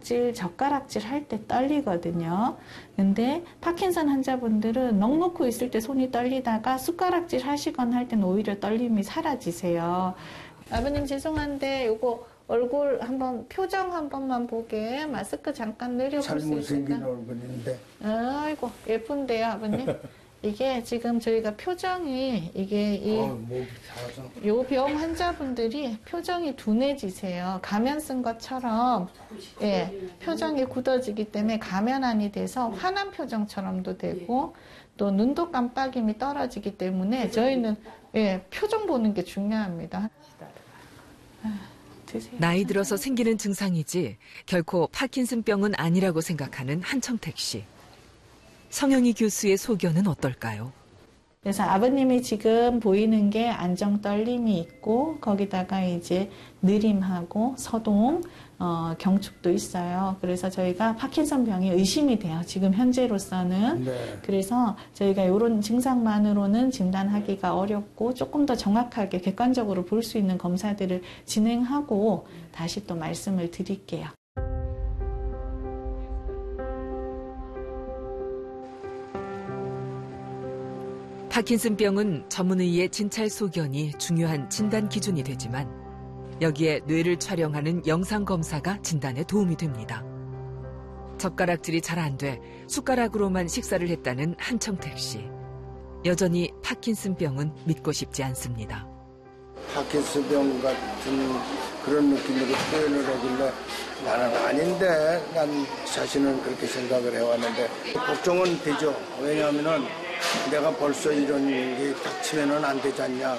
손가락질, 젓가락질 할 때 떨리거든요. 근데 파킨슨 환자분들은 넋놓고 있을 때 손이 떨리다가 숟가락질 하시거나 할 때는 오히려 떨림이 사라지세요. 아버님 죄송한데 요거 얼굴 한번 표정 한 번만 보게 마스크 잠깐 내려볼 수 있을까요? 잘못생긴 얼굴인데. 아이고 예쁜데요 아버님. 이게 지금 저희가 표정이 이게 요 병 환자분들이 표정이 둔해지세요. 가면 쓴 것처럼 예, 표정이 굳어지기 때문에 가면안이 돼서 화난 표정처럼도 되고 또 눈도 깜빡임이 떨어지기 때문에 저희는 예, 표정 보는 게 중요합니다. 나이 들어서 생기는 증상이지 결코 파킨슨병은 아니라고 생각하는 한청택 씨. 성영희 교수의 소견은 어떨까요? 그래서 아버님이 지금 보이는 게 안정 떨림이 있고 거기다가 이제 느림하고 서동, 경축도 있어요. 그래서 저희가 파킨슨 병이 의심이 돼요. 지금 현재로서는. 네. 그래서 저희가 이런 증상만으로는 진단하기가 어렵고 조금 더 정확하게 객관적으로 볼 수 있는 검사들을 진행하고 다시 또 말씀을 드릴게요. 파킨슨병은 전문의의 진찰 소견이 중요한 진단 기준이 되지만 여기에 뇌를 촬영하는 영상검사가 진단에 도움이 됩니다. 젓가락질이 잘 안 돼 숟가락으로만 식사를 했다는 한청택 씨. 여전히 파킨슨병은 믿고 싶지 않습니다. 파킨슨병 같은 그런 느낌으로 표현을 하길래 나는 아닌데 난 자신은 그렇게 생각을 해왔는데 걱정은 되죠. 왜냐하면은 내가 벌써 이런 일이 닥치면은 안 되지 않냐.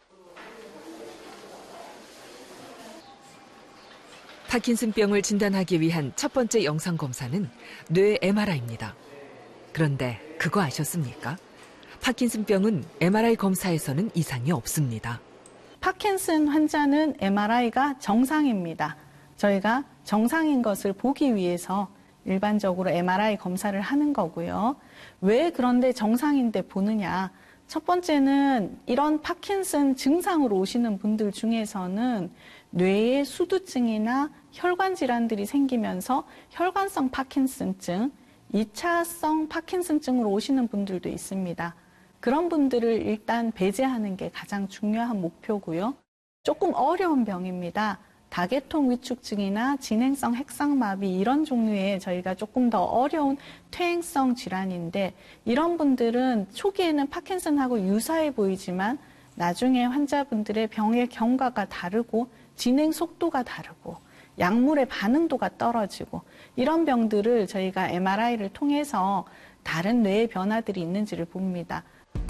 파킨슨병을 진단하기 위한 첫 번째 영상검사는 뇌 MRI입니다. 그런데 그거 아셨습니까? 파킨슨병은 MRI 검사에서는 이상이 없습니다. 파킨슨 환자는 MRI가 정상입니다. 저희가 정상인 것을 보기 위해서 일반적으로 MRI 검사를 하는 거고요. 왜 그런데 정상인데 보느냐? 첫 번째는 이런 파킨슨 증상으로 오시는 분들 중에서는 뇌에 수두증이나 혈관 질환들이 생기면서 혈관성 파킨슨증, 2차성 파킨슨증으로 오시는 분들도 있습니다. 그런 분들을 일단 배제하는 게 가장 중요한 목표고요. 조금 어려운 병입니다. 다계통 위축증이나 진행성 핵상마비 이런 종류의 저희가 조금 더 어려운 퇴행성 질환인데 이런 분들은 초기에는 파킨슨하고 유사해 보이지만 나중에 환자분들의 병의 경과가 다르고 진행 속도가 다르고 약물의 반응도가 떨어지고 이런 병들을 저희가 MRI를 통해서 다른 뇌의 변화들이 있는지를 봅니다.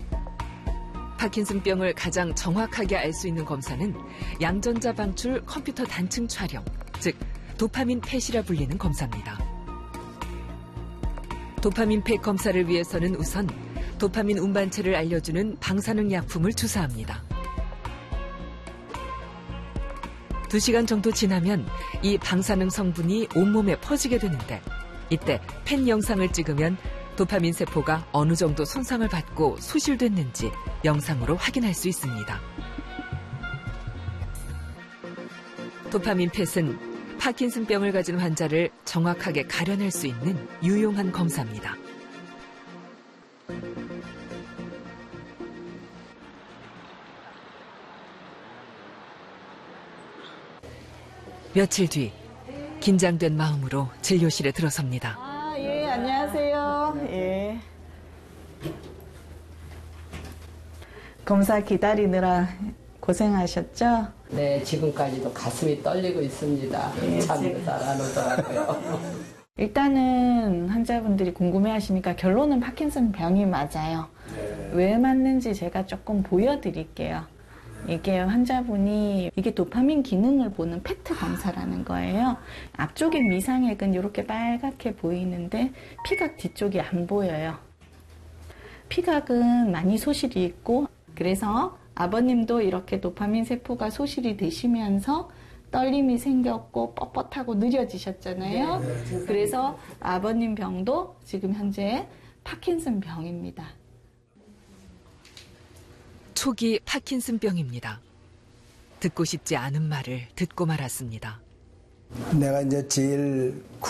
파킨슨병을 가장 정확하게 알 수 있는 검사는 양전자 방출 컴퓨터 단층 촬영, 즉 도파민 펫이라 불리는 검사입니다. 도파민 펫 검사를 위해서는 우선 도파민 운반체를 알려주는 방사능 약품을 주사합니다. 2시간 정도 지나면 이 방사능 성분이 온몸에 퍼지게 되는데 이때 펫 영상을 찍으면 도파민 세포가 어느 정도 손상을 받고 소실됐는지 영상으로 확인할 수 있습니다. 도파민 펫은 파킨슨병을 가진 환자를 정확하게 가려낼 수 있는 유용한 검사입니다. 며칠 뒤 긴장된 마음으로 진료실에 들어섭니다. 예, 안녕하세요. 예. 검사 기다리느라 고생하셨죠? 네, 지금까지도 가슴이 떨리고 있습니다. 잠이 잘 안 오더라고요. 일단은 환자분들이 궁금해하시니까 결론은 파킨슨 병이 맞아요. 왜 맞는지 제가 조금 보여드릴게요. 이게 환자분이 이게 도파민 기능을 보는 페트 검사라는 거예요. 앞쪽에 미상액은 이렇게 빨갛게 보이는데 피각 뒤쪽이 안 보여요. 피각은 많이 소실이 있고 그래서 아버님도 이렇게 도파민 세포가 소실이 되시면서 떨림이 생겼고 뻣뻣하고 느려지셨잖아요. 그래서 아버님 병도 지금 현재 파킨슨 병입니다. 초기 파킨슨병입니다. 듣고 싶지 않은 말을 듣고 말았습니다. 내가 이제 제일